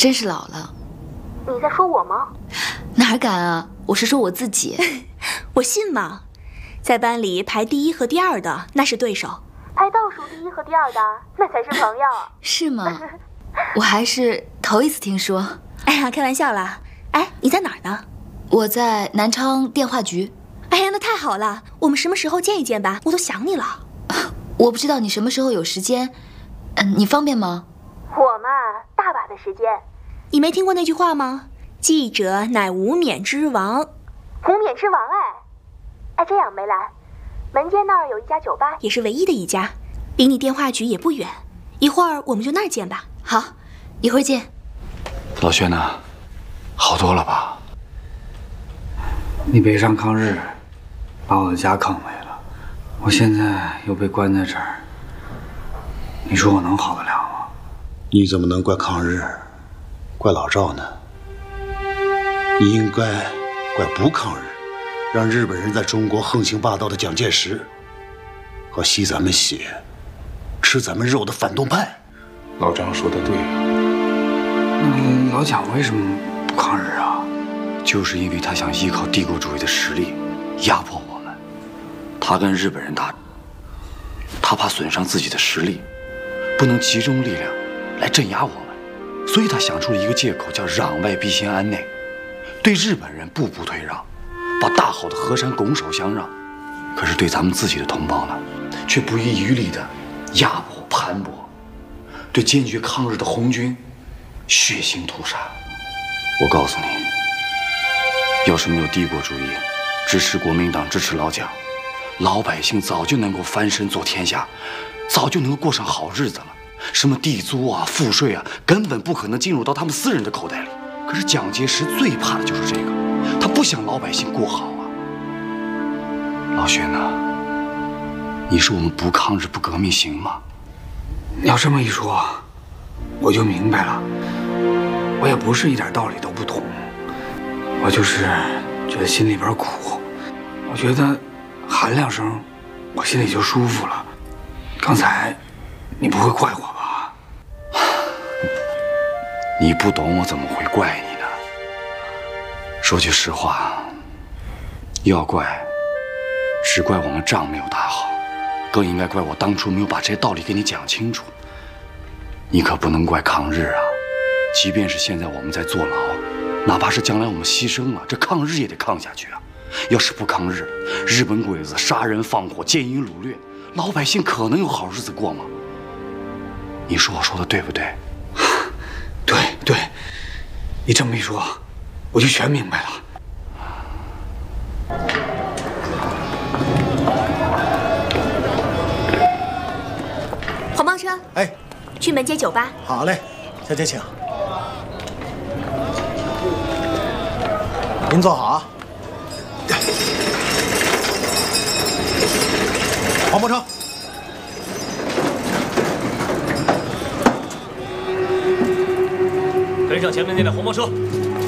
真是老了。 你在说我吗？ 哪敢啊！我是说我自己。 我信吗？在班里排第1和第2的那是对手， 排倒数第1和第2的那才是朋友。 是吗？我还是头一次听说。 哎呀，开玩笑啦。哎，你在哪儿呢？ 我在南昌电话局。 哎呀，那太好了，我们什么时候见一见吧？我都想你了。 我不知道你什么时候有时间，你方便吗？ 我嘛，大把的时间。 你没听过那句话吗？记者乃无冕之王。 无冕之王哎，这样梅兰，门街那儿有一家酒吧， 也是唯一的一家，离你电话局也不远，一会儿我们就那儿见吧。 好，一会儿见。 老薛呢？好多了吧？ 你北上抗日，把我的家坑没了，我现在又被关在这儿，你说我能好得了吗？ 你怎么能怪抗日，怪老赵呢？你应该怪不抗日，让日本人在中国横行霸道的蒋介石和吸咱们血、吃咱们肉的反动派。 老张说的对啊， 那老蒋为什么不抗日啊？ 就是因为他想依靠帝国主义的实力压迫我们。他跟日本人打，他怕损伤自己的实力，不能集中力量来镇压我们，所以他想出了一个借口，叫攘外必先安内，对日本人步步退让，把大好的河山拱手相让。可是对咱们自己的同胞呢，却不遗余力的压迫盘剥，对坚决抗日的红军血腥屠杀。我告诉你，要是没有帝国主义支持国民党，支持老蒋，老百姓早就能够翻身做天下，早就能够过上好日子了。什么地租啊、赋税啊，根本不可能进入到他们私人的口袋里。可是蒋介石最怕的就是这个，他不想老百姓过好啊。老薛呢？你说我们不抗日不革命行吗？ 要这么一说，我就明白了。我也不是一点道理都不懂，我就是觉得心里边苦。我觉得喊2声，我心里就舒服了。刚才你不会怪我吧？ 你不懂我怎么会怪你呢？说句实话，要怪，只怪我们仗没有打好，更应该怪我当初没有把这些道理给你讲清楚。你可不能怪抗日啊！即便是现在我们在坐牢，哪怕是将来我们牺牲了，这抗日也得抗下去啊！要是不抗日，日本鬼子杀人放火、奸淫掳掠，老百姓可能有好日子过吗？你说我说的对不对？ 对，你这么一说，我就全明白了。 黄包车， 哎， 去门街酒吧。 好嘞，小姐请。您坐好啊。黄包车。 跟上前面那辆黄包车。